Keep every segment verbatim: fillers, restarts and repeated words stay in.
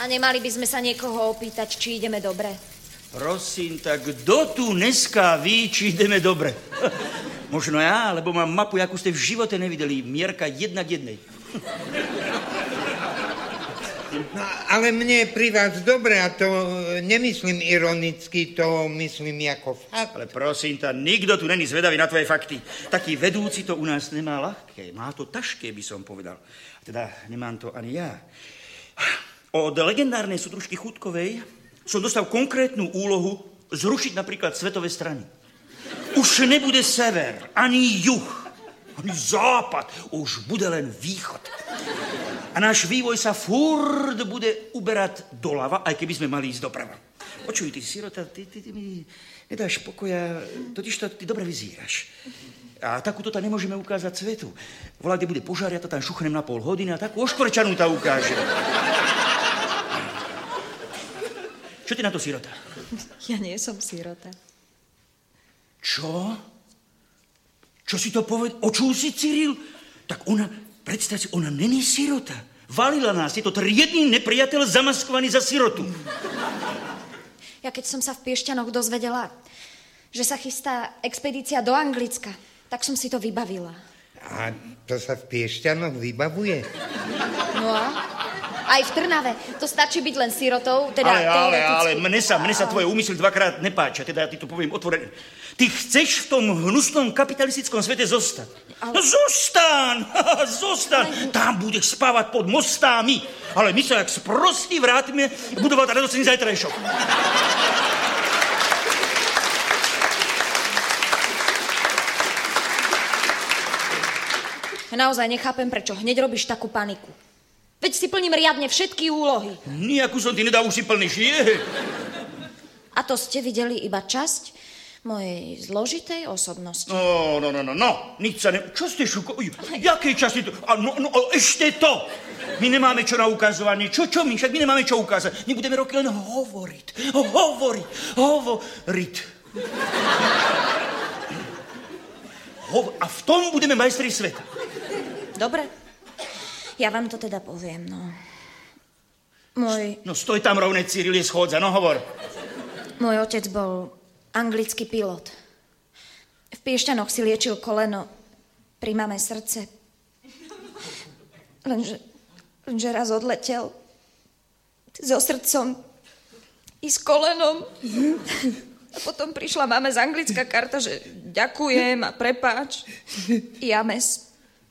A nemali by sme sa niekoho opýtať, či ideme dobre? Prosím, tak kto tu dneska ví, či ideme dobre? Možno ja, lebo mám mapu, jakú ste v živote nevideli. Mierka jedna k jednej. No, ale mne je pri vás dobre a to nemyslím ironicky, to myslím ako fakt. Ale prosím ťa, nikto tu není zvedavý na tvoje fakty. Taký vedúci to u nás nemá ľahké. Má to ťažké, by som povedal. Teda nemám to ani ja. Od legendárnej súdružky Chutkovej som dostal konkrétnu úlohu zrušiť napríklad svetové strany. Už nebude sever, ani juh, ani západ, už bude len východ. A náš vývoj sa furt bude uberať doľava, aj keby sme mali ísť doprava. Počuj, ty sirota, ty, ty, ty mi nedáš pokoja, totiž to ty dobre vyzíraš. A takúto ta nemôžeme ukázať svetu. Volá, kde bude požár, ja to tam šuchnem na pol hodiny a takú oškvrčanú ta ukážem. Čo ty na to, sirota? Ja nie som sirota. Čo? Čo si to povedal? Očul si, Cyril? Tak ona, predstav si, ona není sirota. Valila nás, je to triedný nepriateľ zamaskovaný za sirotu. Ja keď som sa v Piešťanoch dozvedela, že sa chystá expedícia do Anglicka, tak som si to vybavila. A to sa v Piešťanoch vybavuje? No a? Aj v Trnave. To stačí byť len sirotou, teda ale, ale, teoreticky. ale, mne sa, mne sa tvoje úmysly dvakrát nepáčia, teda ja ti to poviem otvorene. Ty chceš v tom hnusnom kapitalistickom svete zostať. Ale... No zostaň, zostaň. Ale... Tam budeš spávať pod mostami. Ale my sa jak sprostí vrátime budovať radostný zajtrajšok. Ja naozaj nechápem, prečo hneď robíš takú paniku. Veď si plním riadne všetky úlohy. Nijakú som ty nedal, už si plníš, je? A to ste videli iba časť mojej zložitej osobnosti. No, no, no, no, no, nič sa ne... Čo ste šuko... Jakej časti to... A no, no, ešte to! My nemáme čo na ukazovanie. Čo, čo my? Však my nemáme čo ukázať. My budeme roky len hovoriť. Hovoriť. Hovoriť. Hov... A v tom budeme majstri sveta. Dobre. Ja vám to teda poviem, no. Môj... No stoj tam rovne, Cyril, je schôdza, no hovor. Môj otec bol anglický pilot. V Piešťanoch si liečil koleno, pri mame srdce. Lenže, lenže raz odletel so srdcom i s kolenom. A potom prišla mame z anglická karta, že ďakujem a prepáč. James.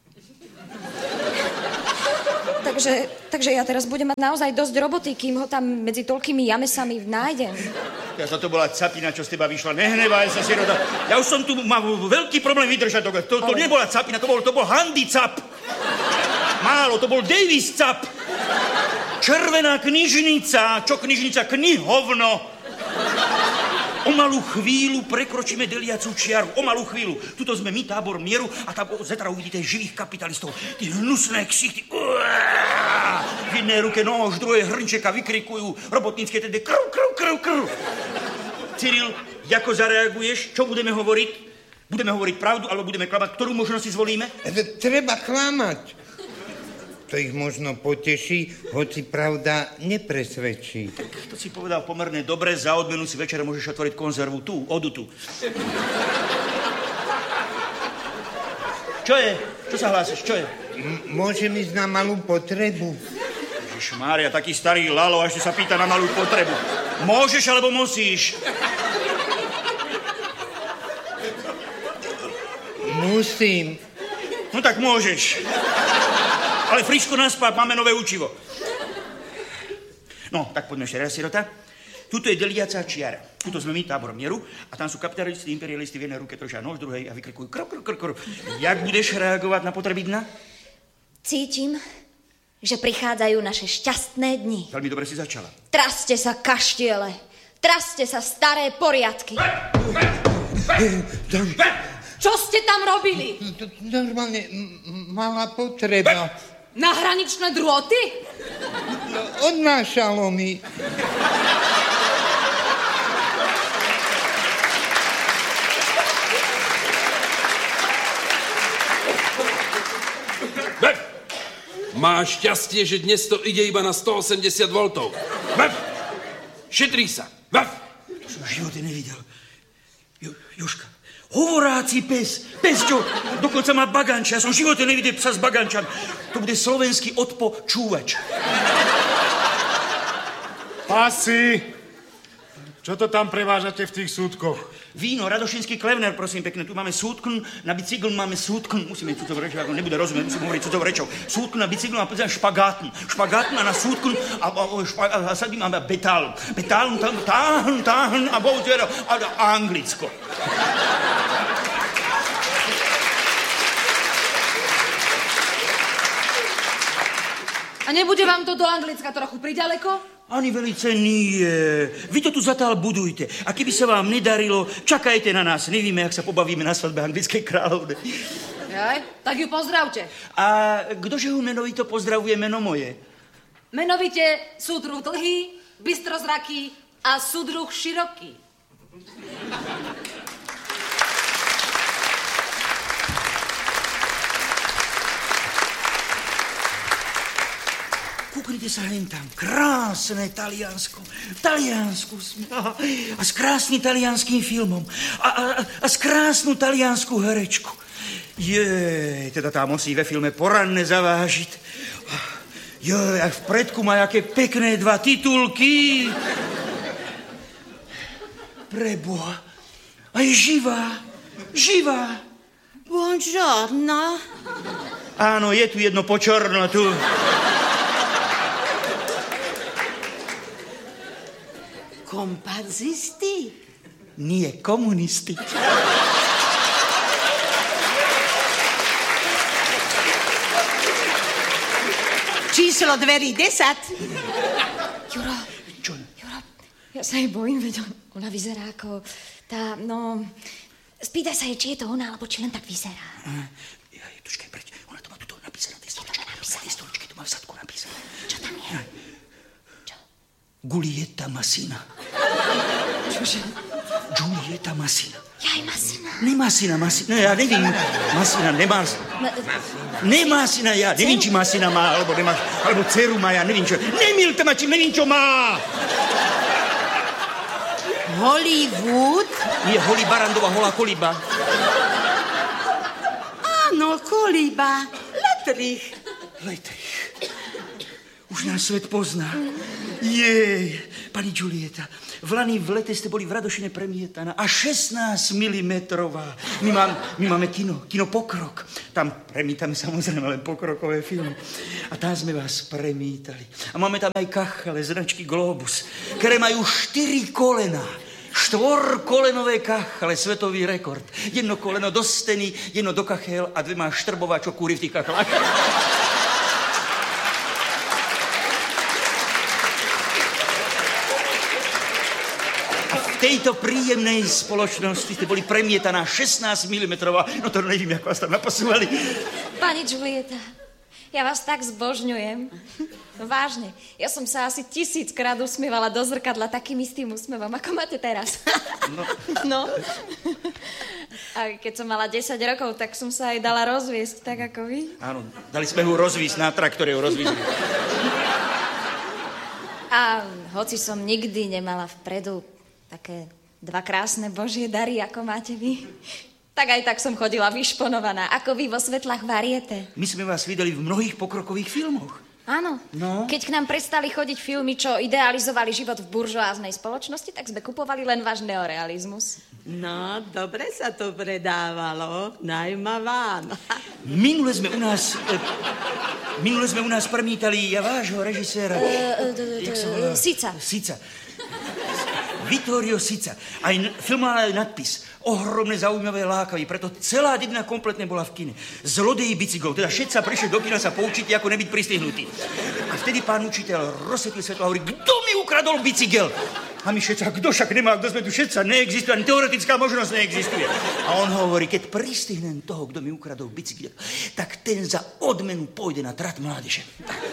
Takže, takže ja teraz budem mať naozaj dosť roboty, kým ho tam medzi toľkými jamesami nájdem. Ja to bola capina, čo z teba vyšla. Nehnevaj sa, sirota. Ja už som tu mal veľký problém vydržať. To, to Ale... nebola capina, to bol, to bol handicap. Málo, to bol Davis cap. Červená knižnica. Čo knižnica? Knihovno. O malú chvíľu prekročíme deliacu čiaru. O malú chvíľu. Tuto sme my, tábor mieru, a tam zetra uvidíte živých kapitalistov. Tí hnusné ksichty. V jednej ruke nož, druhé hrnčeka vykrikujú. Robotnícke tedy krv, krv, krv, krv. Cyril, ako zareaguješ? Čo budeme hovoriť? Budeme hovoriť pravdu, alebo budeme klamať? Ktorú možnosť si zvolíme? Treba klamať. To ich možno poteší, hoci pravda nepresvedčí. Tak to si povedal pomerne dobre, za odmenu si večera môžeš otvoriť konzervu tu, odutu. Čo je? Čo sa hlásiš? Čo je? M- môžem ísť na malú potrebu. Ježišmária, taký starý lalo, a ešte sa pýta na malú potrebu. Môžeš, alebo musíš? Musím. No tak môžeš. Ale friško naspať, máme nové učivo. No, tak poďme ešte raz, sirota. Tuto je deliaca čiara. Tuto sme my, tábor mieru, a tam sú kapitalisti, imperialisti v jednej ruke držia nož, druhej a vykrikujú krv, krv, krv, krv. Jak budeš reagovať na potreby dna? Cítim, že prichádzajú naše šťastné dni. Veľmi dobre si začala. Traste sa kaštiele, traste sa staré poriadky. Čo ste tam robili? Normálne malá potreba. Na hraničné drôty? No, odnášalo mi. Máš šťastie, že dnes to ide iba na stoosemdesiat voltov. Vaf! Šetrí sa. Vaf! Som v živote nevidel. Jo, Jožka, hovoráci pes. Pes, čo dokonca má baganča. Ja som v živote nevidel psa s bagančami. To bude slovenský odpočúvač. Pasi! Čo to tam prevážate v tých súdkoch? Víno, Radošinský Klevner, prosím pekne. Tu máme súdkn, na bicykl máme súdkn. Musíme cudzou rečou, ako nebude rozumieť, musím hovoriť cudzou rečou. Súdkn na bicykl máme špagátn. Špagátn a na súdkn a, a, a, a sadí máme betáln. Betáln, tam, táhn, táhn a bohužiaľ a, a Anglicko. A nebude vám to do Anglicka trochu priďaleko? Ani velice nie. Vy to tu zatiaľ budujte. A keby sa vám nedarilo, čakajte na nás. Nevieme, jak sa pobavíme na svadbe anglickej kráľovne. Jaj, tak ju pozdravte. A kdože ju menovito pozdravuje meno moje? Menovite súdruh dlhý, bystrozraký a súdruh široký. Kúknite sa hen tam. Krásne Taliansko. V Taliansku sme. A, a s krásnym talianským filmom. A, a, a s krásnu taliansku herečku. Jej, teda tá musí ve filme poranne zavážiť. Jej, a v predku má jaké pekné dva titulky. Preboha. A je živá. Živá. Buongiorno. Áno, je tu jedno počorno tu. Compazisti? Nie, komunisti. Číslo dverí desať. Juro, Čo? Juro, ja sa jej bojím, veď ona vyzerá ako tá, no... Spýtaj sa jej, či je to ona, alebo či len tak vyzerá. Ja, tučkaj, preč. Ona to má tu napísané, tej stoličky. Na tej stoličky to má v zadku napísané. Čo tam je? Čo? Giulietta Massina. Čože? Giulietta Massina. Jaj, Massina. Nemá syna, Massina. No, ja nevím. Massina nemá. Nemá syna, ja nevím, či má syna má, alebo nemá, alebo dceru má, ja nevím, čo. Nemilte ma, či nevím, čo má. Hollywood? Nie, holý Barandova, holá koliba. Áno, koliba. Letrich. Letrich. Už nás svet pozná. Jej, pani Giulietta, v lani v lete ste boli v Radošine premietaná a šestnásť milimetrová. My, mám, my máme kino, kino Pokrok. Tam premietame samozrejme len pokrokové filmy. A tam sme vás premietali. A máme tam aj kachale, značky Globus, ktoré majú štyri kolená. Štvorkolenové kachale, svetový rekord. Jedno koleno do steny, jedno do kachel a dve má štrbová, čo kúri v tých kachlách. V tejto príjemnej spoločnosti ste boli premietaná šestnásť milimetrová. No to nevím, jak vás tam napasovali. Pani Giulietta, ja vás tak zbožňujem. No vážne, ja som sa asi tisíckrát usmievala do zrkadla takým istým úsmevom, ako máte teraz. No. No. A keď som mala desať rokov, tak som sa aj dala rozviesť, tak ako vy. Áno, dali sme ho rozvísť na traktore, ho rozvísli. A hoci som nikdy nemala vpredu také dva krásne božie dary, ako máte vy, tak aj tak som chodila vyšponovaná, ako vy vo svetlách Variete. My sme vás videli v mnohých pokrokových filmoch. Áno. No. Keď k nám prestali chodiť filmy, čo idealizovali život v buržoáznej spoločnosti, tak sme kupovali len váš neorealizmus. No, dobre sa to predávalo. Najma vám. Minule sme u nás... E, minule sme u nás premietali ja vášho režiséra. Uh, Jak sa volá? Sica. Sica. Vittorio Sica. Aj film mal aj nadpis. Ohromné, zaujímavé, lákavé. Preto celá dedina kompletne bola v kine. Zlodeji bicyklov. Teda všetci sa prišli do kina sa poučiť, ako nebyť pristihnutý. A vtedy pán učiteľ rozsvetlil svetlo a hovorí, kto mi ukradol bicykel? A my všetci, kto však nemá, kto sme tu všetci, neexistuje, ani teoretická možnosť neexistuje. A on hovorí, keď pristihnem toho, kto mi ukradol bicykel, tak ten za odmenu pôjde na trať mládeže.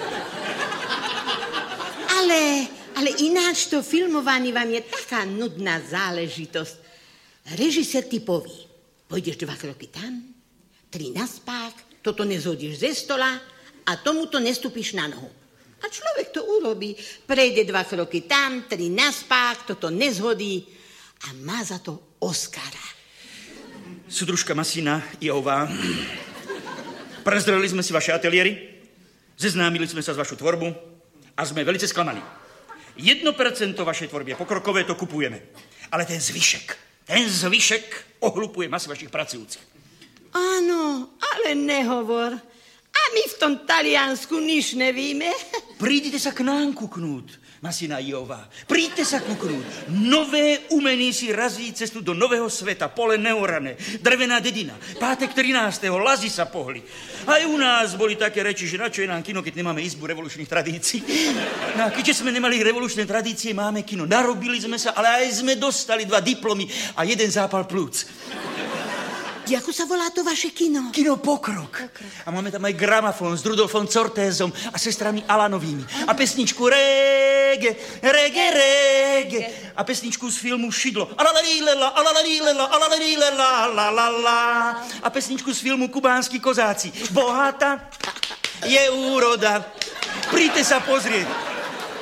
Ale, ale ináč to filmovanie vám je taká nudná záležitosť. Režisér ti povie, pôjdeš dva kroky tam, tri na spák, toto nezhodíš ze stola a a tomuto nestúpiš na nohu. A človek to urobí. Prejde dva kroky tam, tri naspák, toto nezhodí a má za to Oscara. Sudružka Masina Iová, prezreli sme si vaše ateliéry, zeznámili sme sa s vašu tvorbu a sme velice sklamaní. Jedno percento vašej tvorby je pokrokové, to kupujeme. Ale ten zvyšek, ten zvyšek ohlupuje masy vašich pracujúcich. Áno, ale nehovor. A my v tom Taliansku nič nevíme. Prídite sa k nám kuknúť, Masina Iová. Príďte sa kuknúť. Nové umení si razí cestu do nového sveta. Pole neorané, drevená dedina. Pátek trinásteho lazy sa pohli. Aj u nás boli také reči, že na čo je nám kino, keď nemáme izbu revolučných tradícií. No a keďže sme nemali revolučné tradície, máme kino. Narobili sme sa, ale aj sme dostali dva diplomy a jeden zápal plúc. Ako sa volá to vaše kino? Kino Pokrok. Pokrok. A máme tam aj gramafón s Rudolfom Cortézom a sestrami Alanovými. A pesničku Rege, Rege, Rege. A pesničku z filmu Šidlo. Alalalílela, alalalílela, alalalílela, lalala. A pesničku z filmu Kubánski kozáci. Bohatá je úroda. Príďte sa pozrieť.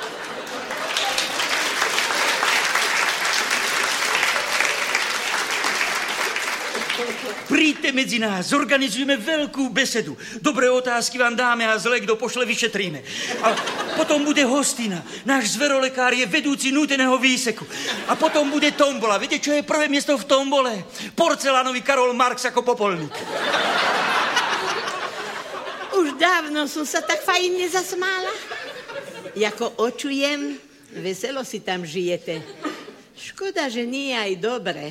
Príďte medzi nás, zorganizujeme veľkú besedu. Dobré otázky vám dáme a zle, kto pošle, vyšetríme. A potom bude hostina. Náš zverolekár je vedúci núteného výseku. A potom bude tombola. Viete, čo je prvé miesto v tombole? Porcelánový Karol Marx ako popolník. Už dávno som sa tak fajn nezasmála. Jako očujem, veselo si tam žijete. Škoda, že nie aj dobre.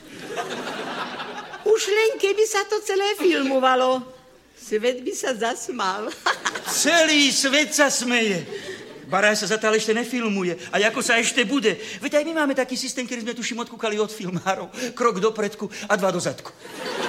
Už len keby sa to celé filmovalo, svet by sa zasmál. Celý svet sa smeje. Baraj sa zatiaľ ešte nefilmuje. A ako sa ešte bude? Veď aj my máme taký systém, ktorý sme tuším odkúkali od filmárov. Krok dopredku a dva dozadku.